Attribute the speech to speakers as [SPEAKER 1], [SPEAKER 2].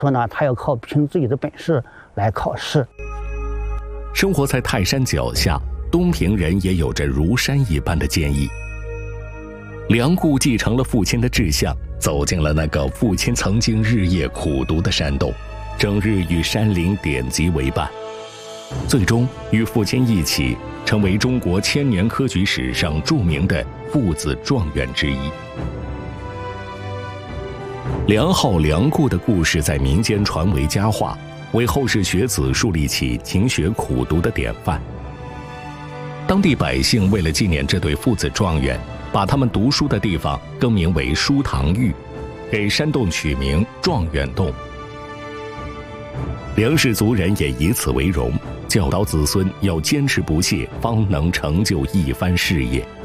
[SPEAKER 1] 说呢，他要靠凭自己的本事来考试。
[SPEAKER 2] 生活在泰山脚下，东平人也有着如山一般的坚毅。梁固继承了父亲的志向，走进了那个父亲曾经日夜苦读的山洞，整日与山林典籍为伴，最终与父亲一起成为中国千年科举史上著名的父子状元之一。梁浩、梁固的故事在民间传为佳话，为后世学子树立起勤学苦读的典范。当地百姓为了纪念这对父子状元，把他们读书的地方更名为书堂峪，给山洞取名状元洞。梁氏族人也以此为荣，教导子孙要坚持不懈，方能成就一番事业。